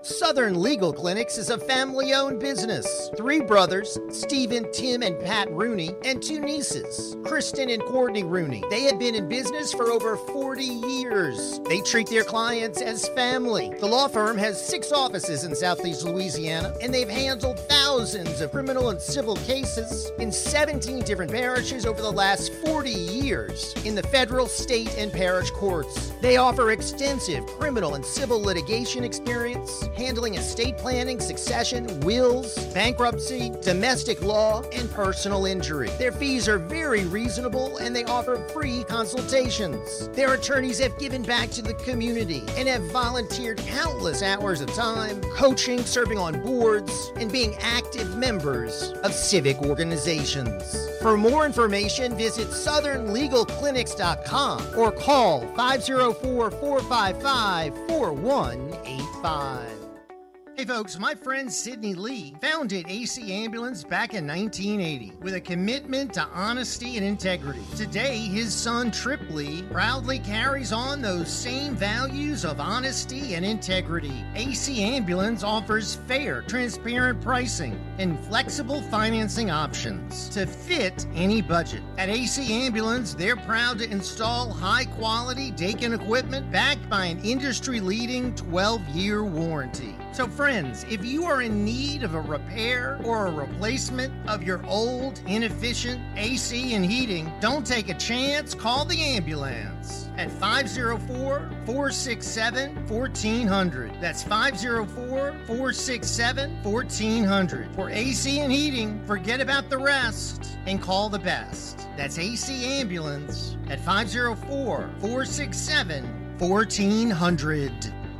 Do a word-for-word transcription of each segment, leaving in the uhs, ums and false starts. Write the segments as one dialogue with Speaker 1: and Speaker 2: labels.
Speaker 1: Southern Legal Clinics is a family-owned business. Three brothers, Stephen, Tim, and Pat Rooney, and two nieces, Kristen and Courtney Rooney. They have been in business for over forty years. They treat their clients as family. The law firm has six offices in Southeast Louisiana, and they've handled thousands of criminal and civil cases in seventeen different parishes over the last forty years in the federal, state, and parish courts. They offer extensive criminal and civil litigation experience, handling estate planning, succession, wills, bankruptcy, domestic law, and personal injury. Their fees are very reasonable, and they offer free consultations. Their attorneys have given back to the community and have volunteered countless hours of time, coaching, serving on boards, and being active members of civic organizations. For more information, visit southern legal clinics dot com or call five oh four, four five five, four one eight five. Hey folks, my friend Sidney Lee founded A C Ambulance back in nineteen eighty with a commitment to honesty and integrity. Today, his son Trip Lee proudly carries on those same values of honesty and integrity. A C Ambulance offers fair, transparent pricing and flexible financing options to fit any budget. At A C Ambulance, they're proud to install high-quality Dakin equipment backed by an industry-leading twelve-year warranty. So friends, if you are in need of a repair or a replacement of your old, inefficient A C and heating, don't take a chance, call the ambulance at five oh four, four six seven, one four zero zero. That's five oh four, four six seven, one four zero zero. For A C and heating, forget about the rest and call the best. That's A C Ambulance at five oh four, four six seven, one four zero zero.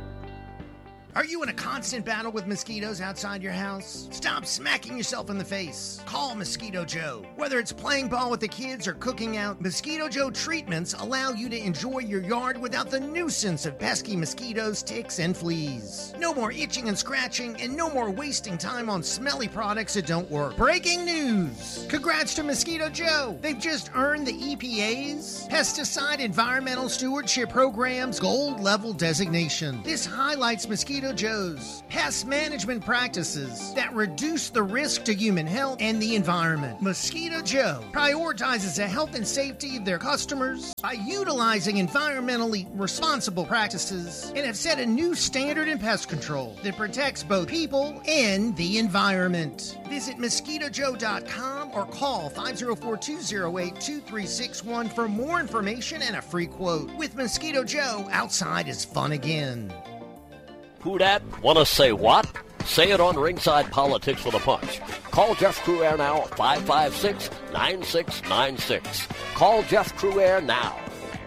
Speaker 1: Are you in a constant battle with mosquitoes outside your house? Stop smacking yourself in the face. Call Mosquito Joe. Whether it's playing ball with the kids or cooking out, Mosquito Joe treatments allow you to enjoy your yard without the nuisance of pesky mosquitoes, ticks, and fleas. No more itching and scratching, and no more wasting time on smelly products that don't work. Breaking news! Congrats to Mosquito Joe. They've just earned the E P A's Pesticide Environmental Stewardship Program's gold level designation. This highlights Mosquito Joe's pest management practices that reduce the risk to human health and the environment. Mosquito Joe prioritizes the health and safety of their customers by utilizing environmentally responsible practices and have set a new standard in pest control that protects both people and the environment. Visit mosquito joe dot com or call five oh four, two oh eight, two three six one for more information and a free quote. With Mosquito Joe, outside is fun again.
Speaker 2: Who dat? Want to say what? Say it on Ringside Politics with a Punch. Call Jeff Crouere now at five five six, nine six nine six. Call Jeff Crouere now.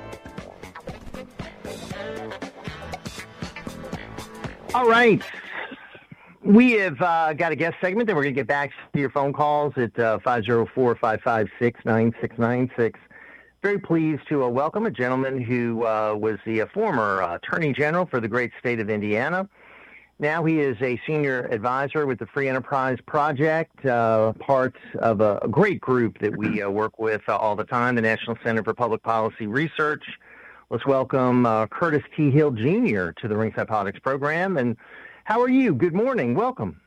Speaker 3: All right. We have uh, got a guest segment, then we're going to get back to your phone calls at uh, five oh four, five five six, nine six nine six. Very pleased to uh, welcome a gentleman who uh, was the uh, former uh, Attorney General for the great state of Indiana. Now he is a senior advisor with the Free Enterprise Project, uh, part of a, a great group that we uh, work with uh, all the time, the National Center for Public Policy Research. Let's welcome uh, Curtis T. Hill Junior to the Ringside Politics program. And how are you? Good morning. Welcome.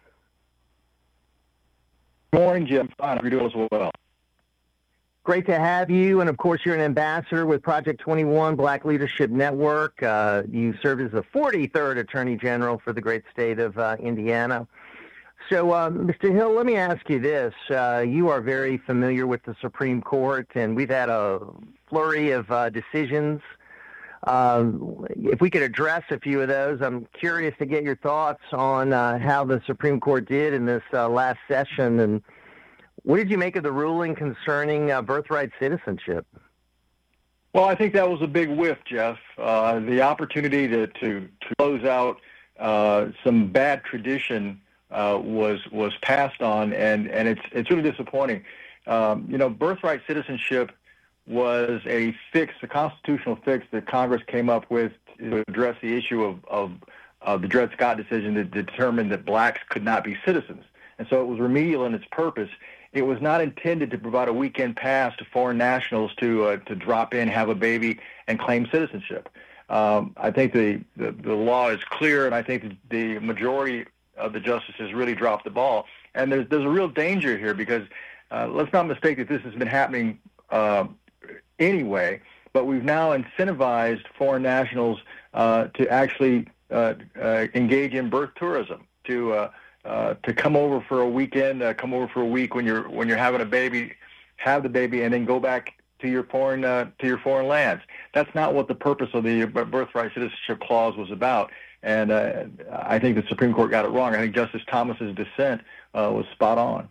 Speaker 4: Good morning, Jim. Fine. You're doing as well.
Speaker 3: Great to have you, and of course you're an ambassador with Project twenty-one Black Leadership Network. Uh, you serve as the forty-third Attorney General for the great state of uh, Indiana. So, uh, Mister Hill, let me ask you this. Uh, you are very familiar with the Supreme Court, and we've had a flurry of uh, decisions. Um, if we could address a few of those, I'm curious to get your thoughts on uh, how the Supreme Court did in this uh, last session, and what did you make of the ruling concerning uh, birthright citizenship?
Speaker 4: Well, I think that was a big whiff, Jeff. Uh, the opportunity to, to, to close out uh, some bad tradition uh, was was passed on, and, and it's it's really disappointing. Um, you know, birthright citizenship was a fix, a constitutional fix that Congress came up with to address the issue of, of, of the Dred Scott decision that determined that blacks could not be citizens. And so it was remedial in its purpose. It was not intended to provide a weekend pass to foreign nationals to uh, to drop in, have a baby, and claim citizenship. Um, I think the, the, the law is clear, and I think the majority of the justices really dropped the ball. And there's, there's a real danger here because uh, let's not mistake that this has been happening uh, anyway, but we've now incentivized foreign nationals uh, to actually uh, uh, engage in birth tourism, to uh, uh, to come over for a weekend, uh, come over for a week when you're when you're having a baby, have the baby, and then go back to your foreign uh, to your foreign lands. That's not what the purpose of the birthright citizenship clause was about. And uh, I think the Supreme Court got it wrong. I think Justice Thomas's dissent uh, was spot on.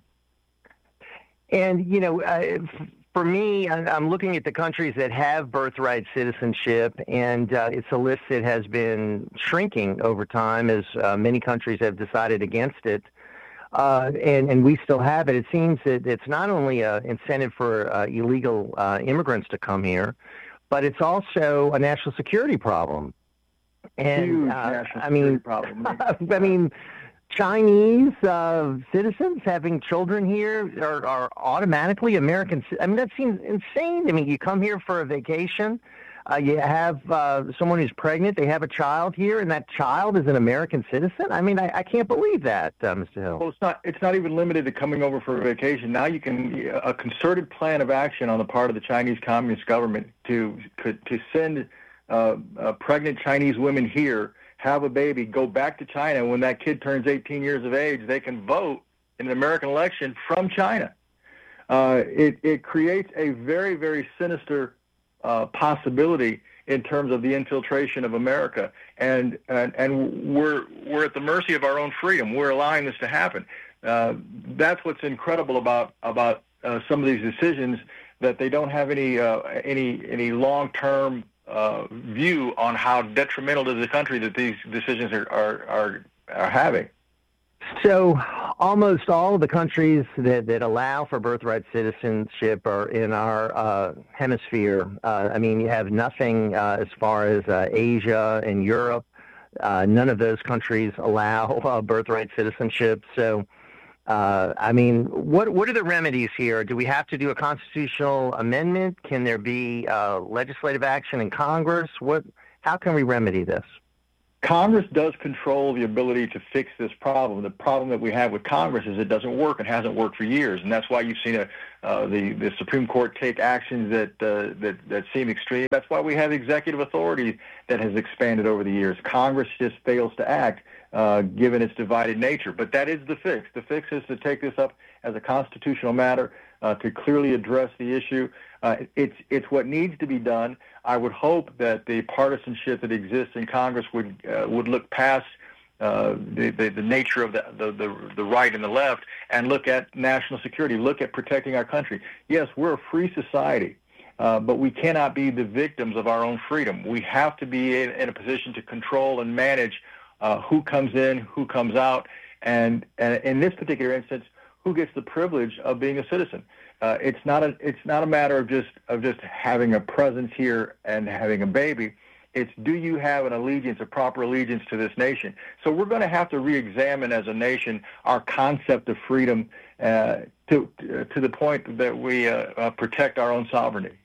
Speaker 3: And, you know, uh, for me, I'm looking at the countries that have birthright citizenship, and uh, it's a list that has been shrinking over time as uh, many countries have decided against it. Uh, and, and we still have it. It seems that it's not only an incentive for uh, illegal uh, immigrants to come here, but it's also a national security problem. And
Speaker 4: Huge
Speaker 3: uh,
Speaker 4: national
Speaker 3: I mean,
Speaker 4: security problem.
Speaker 3: I mean, Chinese uh, citizens having children here are, are automatically American. I mean, that seems insane. I mean, you come here for a vacation, uh, you have uh, someone who's pregnant, they have a child here, and that child is an American citizen. I mean, I, I can't believe that, uh, Mister Hill.
Speaker 4: Well, it's not. It's not even limited to coming over for a vacation. Now you can a concerted plan of action on the part of the Chinese Communist government to to send uh, uh, pregnant Chinese women here, have a baby, go back to China. When that kid turns eighteen years of age, they can vote in an American election from China. Uh, it, it creates a very, very sinister uh, possibility in terms of the infiltration of America. And, and, and we're, we're at the mercy of our own freedom. We're allowing this to happen. Uh, that's what's incredible about, about uh, some of these decisions, that they don't have any, uh, any, any long-term Uh, view on how detrimental to the country that these decisions are, are, are, are having.
Speaker 3: So almost all of the countries that, that allow for birthright citizenship are in our uh, hemisphere. Uh, I mean, you have nothing uh, as far as uh, Asia and Europe. Uh, none of those countries allow uh, birthright citizenship. So Uh, I mean, what what are the remedies here? Do we have to do a constitutional amendment? Can there be uh, legislative action in Congress? What? How can we remedy this?
Speaker 4: Congress does control the ability to fix this problem. The problem that we have with Congress is it doesn't work and hasn't worked for years, and that's why you've seen a, uh, the the Supreme Court take actions that uh, that that seem extreme. That's why we have executive authority that has expanded over the years. Congress just fails to act, uh, given its divided nature. But that is the fix. The fix is to take this up as a constitutional matter, uh, to clearly address the issue. Uh, it's it's what needs to be done. I would hope that the partisanship that exists in Congress would uh, would look past uh, the, the the nature of the, the the the right and the left and look at national security, look at protecting our country. Yes, we're a free society, uh, but we cannot be the victims of our own freedom. We have to be in, in a position to control and manage uh, who comes in, who comes out, and, and in this particular instance, who gets the privilege of being a citizen. Uh, it's not a it's not a matter of just of just having a presence here and having a baby. It's, do you have an allegiance, a proper allegiance to this nation? So we're going to have to re-examine as a nation our concept of freedom uh, to to the point that we uh, uh, protect our own sovereignty.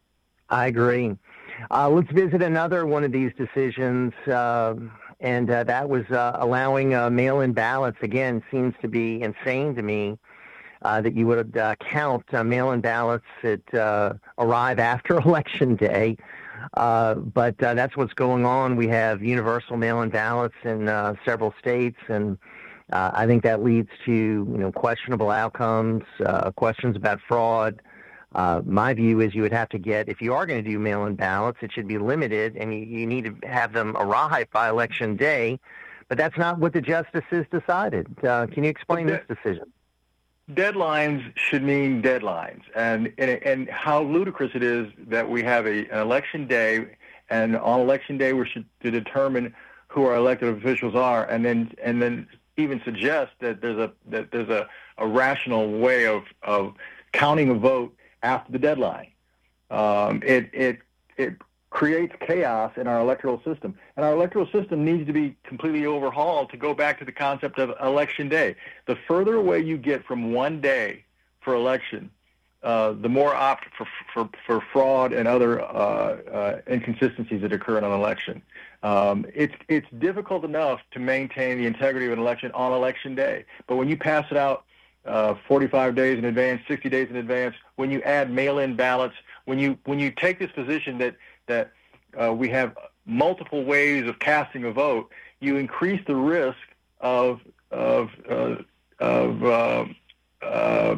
Speaker 3: I agree. Uh, let's visit another one of these decisions, uh, and uh, that was uh, allowing uh, mail-in ballots. Again, seems to be insane to me. Uh, that you would uh, count uh, mail-in ballots that uh, arrive after Election Day. Uh, but uh, that's what's going on. We have universal mail-in ballots in uh, several states, and uh, I think that leads to you know questionable outcomes, uh, questions about fraud. Uh, my view is you would have to get, if you are going to do mail-in ballots, it should be limited, and you, you need to have them arrive by Election Day. But that's not what the justices decided. Uh, can you explain this decision?
Speaker 4: Deadlines should mean deadlines, and, and and how ludicrous it is that we have a, an election day, and on election day we're to determine who our elected officials are, and then and then even suggest that there's a that there's a, a rational way of, of counting a vote after the deadline. Um, it it it creates chaos in our electoral system, and our electoral system needs to be completely overhauled to go back to the concept of election day. The further away you get from one day for election, uh, the more opt for, for, for fraud and other uh, uh, inconsistencies that occur in an election. Um, it's, it's difficult enough to maintain the integrity of an election on election day. But when you pass it out uh, forty-five days in advance, sixty days in advance, when you add mail-in ballots, when you, when you take this position that, that uh, we have multiple ways of casting a vote, you increase the risk of, of, uh, of uh, uh,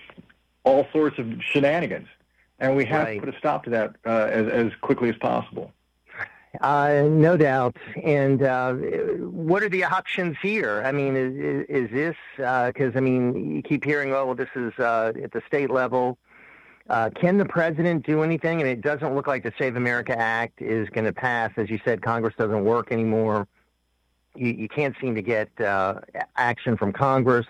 Speaker 4: all sorts of shenanigans, and we have
Speaker 3: Right.
Speaker 4: to put a stop to that uh, as, as quickly as possible.
Speaker 3: Uh, no doubt. And uh, what are the options here? I mean, is, is this, because, uh, I mean, you keep hearing, oh, well, this is uh, at the state level. Uh, can the president do anything? And it doesn't look like the Save America Act is going to pass. As you said, Congress doesn't work anymore. You, you can't seem to get uh, action from Congress.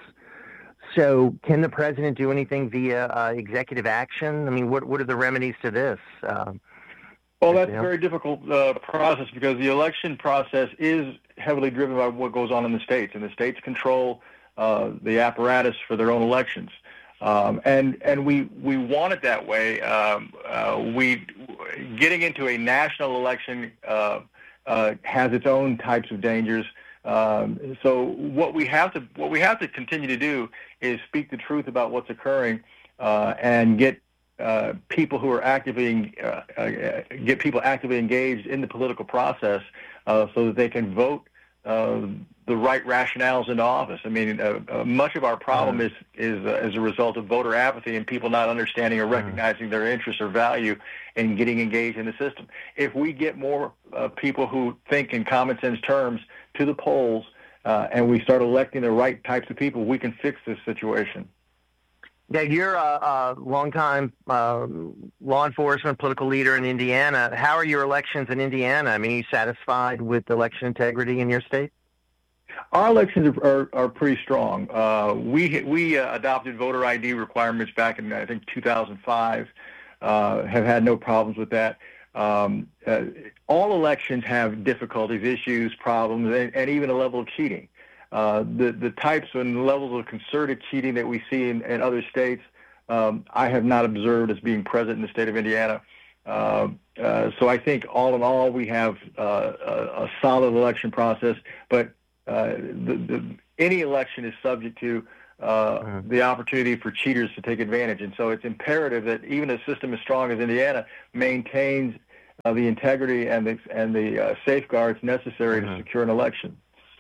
Speaker 3: So can the president do anything via uh, executive action? I mean, what what are the remedies to this? Uh,
Speaker 4: Well, that's
Speaker 3: Yeah.
Speaker 4: a very difficult uh, process because the election process is heavily driven by what goes on in the states, and the states control uh, the apparatus for their own elections. Um, and and we, we want it that way. Um, uh, we getting into a national election uh, uh, has its own types of dangers. Um, so what we have to what we have to continue to do is speak the truth about what's occurring uh, and get uh, people who are actively uh, uh, get people actively engaged in the political process uh, so that they can vote uh, the right rationales into office. I mean, uh, uh, much of our problem is is uh, as a result of voter apathy and people not understanding or recognizing their interests or value in getting engaged in the system. If we get more uh, people who think in common sense terms to the polls uh, and we start electing the right types of people, we can fix this situation.
Speaker 3: Yeah, you're a, a longtime uh, law enforcement political leader in Indiana. How are your elections in Indiana? I mean, are you satisfied with election integrity in your state?
Speaker 4: Our elections are, are, are pretty strong. Uh, we we uh, adopted voter I D requirements back in, I think, two thousand five, uh, have had no problems with that. Um, uh, all elections have difficulties, issues, problems, and, and even a level of cheating. Uh, the, the types and levels of concerted cheating that we see in, in other states, um, I have not observed as being present in the state of Indiana. Uh, uh, so I think all in all, we have uh, a, a solid election process, but uh, the, the, any election is subject to uh, mm-hmm. the opportunity for cheaters to take advantage. And so it's imperative that even a system as strong as Indiana maintains uh, the integrity and the, and the uh, safeguards necessary mm-hmm. to secure an election.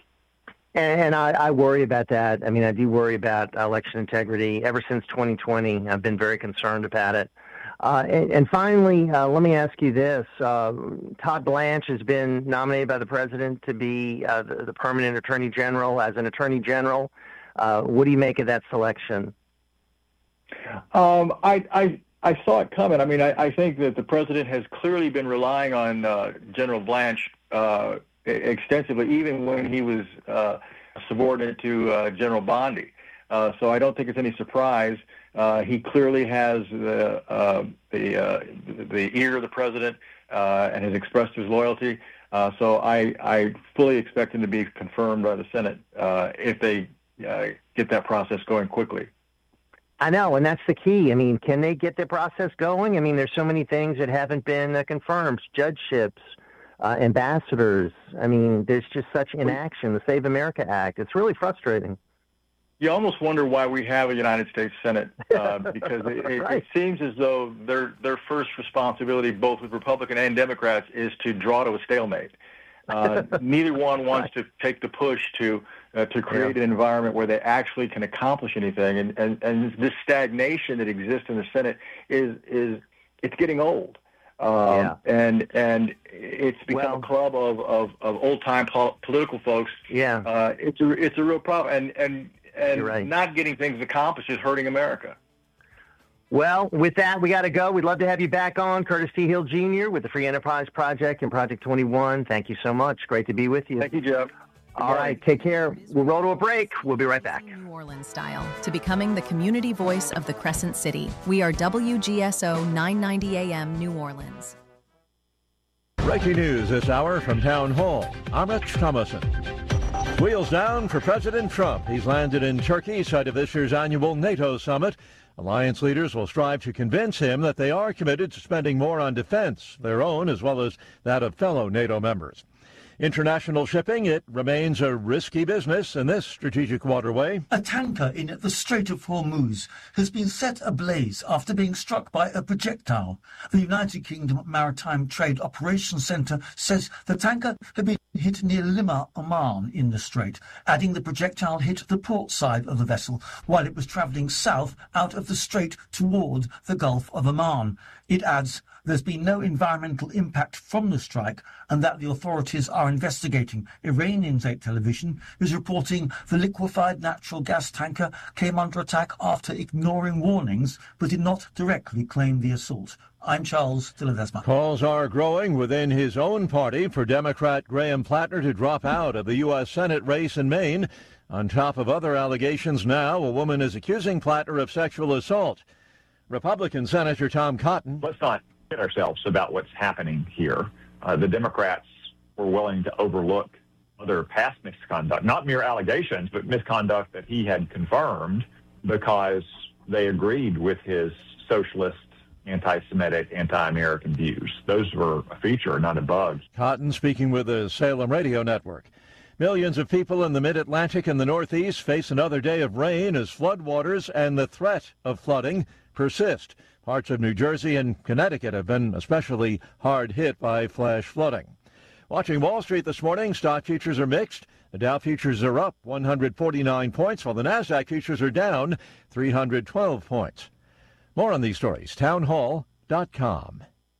Speaker 3: And I, I worry about that. I mean, I do worry about election integrity. Ever since twenty twenty, I've been very concerned about it. Uh, and, and finally, uh, let me ask you this. Uh, Todd Blanche has been nominated by the president to be uh, the, the permanent attorney general. As an attorney general, uh, what do you make of that selection?
Speaker 4: Um, I, I, I saw it coming. I mean, I, I think that the president has clearly been relying on uh, General Blanche uh, extensively, even when he was uh, subordinate to uh, General Bondi. Uh, so I don't think it's any surprise. Uh, he clearly has the uh, the, uh, the ear of the president uh, and has expressed his loyalty. Uh, so I, I fully expect him to be confirmed by the Senate uh, if they uh, get that process going quickly.
Speaker 3: I know, and that's the key. I mean, can they get the process going? I mean, there's so many things that haven't been uh, confirmed, judgeships, Uh, ambassadors. I mean, there's just such inaction. The Save America Act. It's really frustrating.
Speaker 4: You almost wonder why we have a United States Senate, uh, because it, it,
Speaker 3: right.
Speaker 4: it seems as though their their first responsibility, both with Republican and Democrats, is to draw to a stalemate. Uh, neither one wants right. to take the push to uh, to create yeah. an environment where they actually can accomplish anything. And, and and this stagnation that exists in the Senate is is it's getting old. Um,
Speaker 3: yeah.
Speaker 4: and and it's become
Speaker 3: well,
Speaker 4: a club of, of, of old time pol- political folks.
Speaker 3: Yeah,
Speaker 4: uh, it's a it's a real problem, and and and
Speaker 3: right.
Speaker 4: not getting things accomplished is hurting America.
Speaker 3: Well, with that, we got to go. We'd love to have you back on, Curtis T. Hill Junior with the Free Enterprise Project and Project twenty-one. Thank you so much. Great to be with you.
Speaker 4: Thank you, Jeff.
Speaker 3: All right, take care. We'll roll to a break. We'll be right back.
Speaker 5: New Orleans style to becoming the community voice of the Crescent City. We are W G S O nine ninety A M New Orleans.
Speaker 6: Breaking news this hour from Town Hall. I'm Rich Thomason. Wheels down for President Trump. He's landed in Turkey, site of this year's annual NATO summit. Alliance leaders will strive to convince him that they are committed to spending more on defense, their own as well as that of fellow NATO members. International shipping, it remains a risky business in this strategic waterway.
Speaker 7: A tanker in the Strait of Hormuz has been set ablaze after being struck by a projectile. The United Kingdom Maritime Trade Operations Centre says the tanker had been hit near Lima, Oman in the strait, adding the projectile hit the port side of the vessel while it was travelling south out of the strait toward the Gulf of Oman. It adds there's been no environmental impact from the strike and that the authorities are investigating. Iranian state television is reporting the liquefied natural gas tanker came under attack after ignoring warnings but did not directly claim the assault. I'm Charles de Ledesma.
Speaker 6: Calls are growing within his own party for Democrat Graham Plattner to drop out of the U S Senate race in Maine. On top of other allegations now, a woman is accusing Plattner of sexual assault. Republican Senator Tom Cotton.
Speaker 8: Let's not kid ourselves about what's happening here. Uh, the Democrats were willing to overlook other past misconduct, not mere allegations, but misconduct that he had confirmed because they agreed with his socialist, anti-Semitic, anti-American views. Those were a feature, not a bug.
Speaker 6: Cotton speaking with the Salem Radio Network. Millions of people in the mid-Atlantic and the Northeast face another day of rain as floodwaters and the threat of flooding persist. Parts of New Jersey and Connecticut have been especially hard hit by flash flooding. Watching Wall Street this morning, stock futures are mixed. The Dow futures are up one hundred forty-nine points, while the Nasdaq futures are down three hundred twelve points. More on these stories, townhall dot com.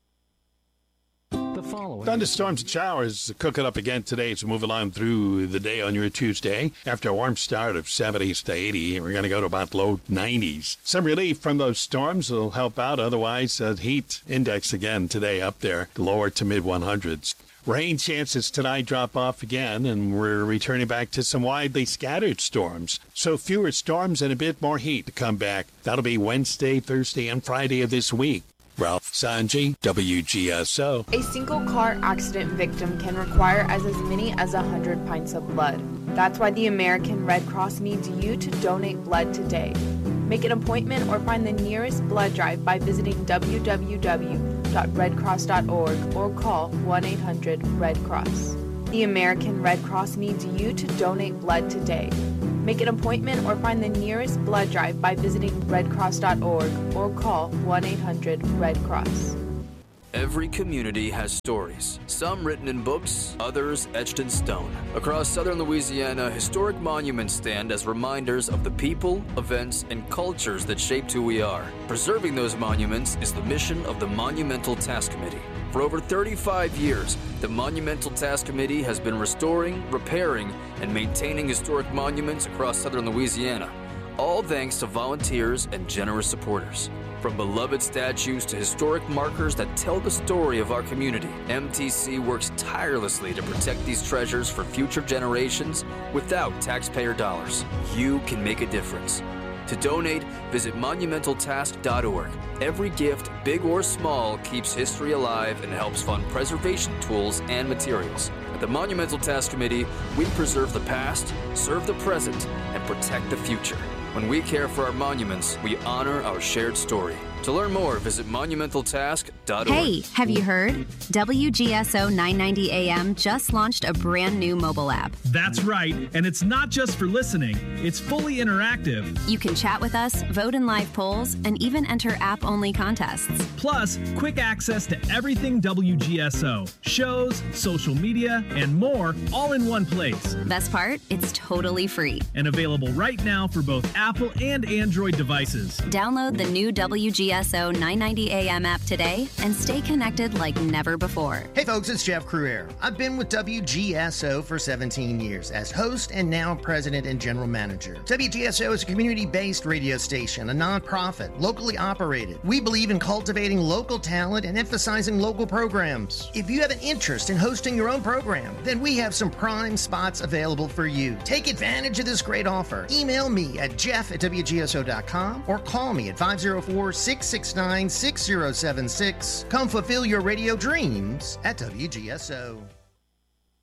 Speaker 9: The following. Thunderstorms and showers cooking up again today as we move along through the day on your Tuesday. After a warm start of seventies to eighty, we're going to go to about low nineties. Some relief from those storms will help out. Otherwise, uh, heat index again today up there, lower to mid one hundreds. Rain chances tonight drop off again, and we're returning back to some widely scattered storms. So fewer storms and a bit more heat to come back. That'll be Wednesday, Thursday, and Friday of this week. Ralph Sanji, W G S O.
Speaker 10: A single car accident victim can require as, as many as one hundred pints of blood. That's why the American Red Cross needs you to donate blood today. Make an appointment or find the nearest blood drive by visiting w w w dot red cross dot org or call one eight hundred red cross. The American Red Cross needs you to donate blood today. Make an appointment or find the nearest blood drive by visiting red cross dot org or call one eight hundred red cross.
Speaker 11: Every community has stories, some written in books, others etched in stone. Across southern Louisiana, historic monuments stand as reminders of the people, events, and cultures that shaped who we are. Preserving those monuments is the mission of the Monumental Task Committee. For over thirty-five years, the Monumental Task Committee has been restoring, repairing, and maintaining historic monuments across southern Louisiana, all thanks to volunteers and generous supporters. From beloved statues to historic markers that tell the story of our community, M T C works tirelessly to protect these treasures for future generations without taxpayer dollars. You can make a difference. To donate, visit monumental task dot org. Every gift, big or small, keeps history alive and helps fund preservation tools and materials. At the Monumental Task Committee, we preserve the past, serve the present, and protect the future. When we care for our monuments, we honor our shared story. To learn more, visit monumental task dot org.
Speaker 12: Hey, have you heard? W G S O nine ninety A M just launched a brand new mobile app.
Speaker 13: That's right, and it's not just for listening. It's fully interactive.
Speaker 12: You can chat with us, vote in live polls, and even enter app-only contests.
Speaker 13: Plus, quick access to everything W G S O. Shows, social media, and more, all in one place.
Speaker 12: Best part? It's totally free.
Speaker 13: And available right now for both Apple and Android devices.
Speaker 12: Download the new W G S O nine ninety A M app today and stay connected like never before.
Speaker 1: Hey folks, it's Jeff Cruere. I've been with W G S O for seventeen years as host and now president and general manager. W G S O is a community-based radio station, a nonprofit, locally operated. We believe in cultivating local talent and emphasizing local programs. If you have an interest in hosting your own program, then we have some prime spots available for you. Take advantage of this great offer. Email me at jeff at w g s o dot com or call me at five oh four, six six nine, six oh seven six. Come fulfill your radio dreams at W G S O.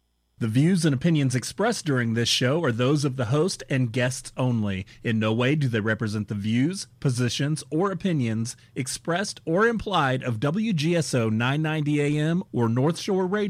Speaker 13: The views and opinions expressed during this show are those of the host and guests only. In no way do they represent the views, positions, or opinions expressed or implied of W G S O nine ninety A M or North Shore Radio.